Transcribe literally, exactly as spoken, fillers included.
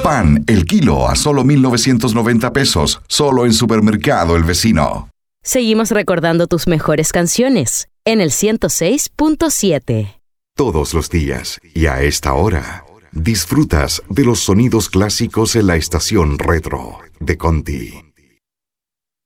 Pan, el kilo a solo mil novecientos noventa pesos, solo en Supermercado El Vecino. Seguimos recordando tus mejores canciones en el ciento seis punto siete. Todos los días y a esta hora, disfrutas de los sonidos clásicos en la estación retro de Conti.